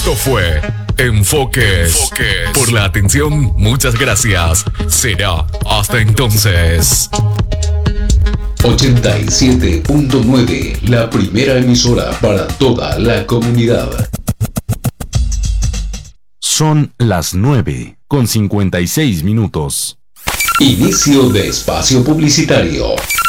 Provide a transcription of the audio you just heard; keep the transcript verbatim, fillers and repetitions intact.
Esto fue Enfoques. Enfoques. Por la atención, muchas gracias. Será hasta entonces. ochenta y siete punto nueve, la primera emisora para toda la comunidad. Son las nueve con cincuenta y seis minutos. Inicio de espacio publicitario.